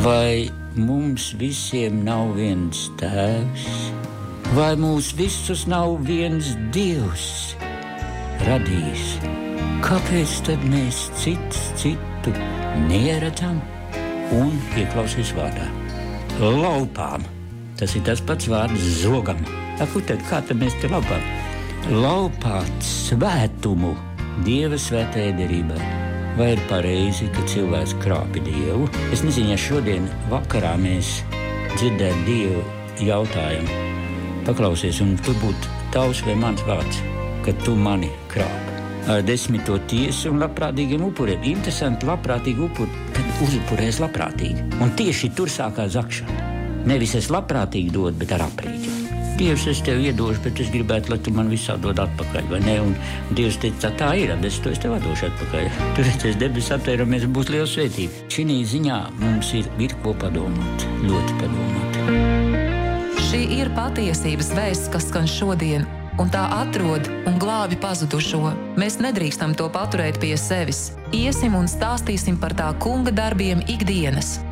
Vai mums visiem nav viens tēvs? Vai mūs visus nav viens Dievs radījis? Kāpēc tad mēs citu neredzam? Un ieklausies vārdā. Laupām. Tas ir tas pats vārds zogam. Kur tad, kā tad mēs te laupām? Laupāt svētumu Dieva svētajai derībai. Vai ir pareizi, ka cilvēks krāpi Dievu? Es nezinu, ja šodien vakarā mēs dzirdētu Dievu jautājumu. Paklausies, un tur būtu tavs vai mans vārds, ka tu mani krāpi. Ar 10. tiesu un labprātīgiem upuriem. Interesanti, labprātīgi upuri, kad uzupurēs labprātīgi. Un tieši tur sākās zakšana. Nevis es labprātīgi dodu, bet ar aprīķi. Dievs, es tev iedošu, bet es gribētu, lai tu man visā dod atpakaļ, vai ne? Un Dievs teica, tā ir, es tev atdošu atpakaļ. Tur es debesis aptēramies, būs liela svētība. Šī ziņā mums ir ko padomāt, ļoti padomāt. Šī ir patiesības vēsts, kas skan šodien, un tā atrod un glābi pazudušo. Mēs nedrīkstam to paturēt pie sevis. Iesim un stāstīsim par tā kunga darbiem ikdienas.